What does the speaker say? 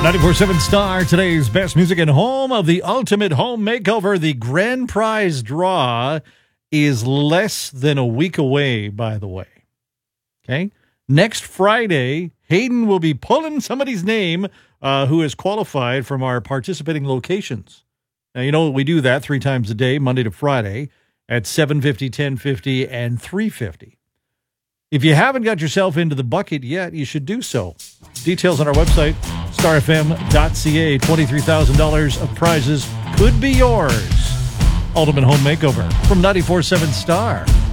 94.7 Star, today's best music and home of the ultimate home makeover. The grand prize draw is less than a week away, by the way. Okay? Next Friday, Hayden will be pulling somebody's name who is qualified from our participating locations. Now, you know we do that 3 times a day, Monday to Friday, at 7:50, 10:50, and 3:50. If you haven't got yourself into the bucket yet, you should do so. Details on our website, starfm.ca. $23,000 of prizes could be yours. Ultimate Home Makeover from 94.7 Star.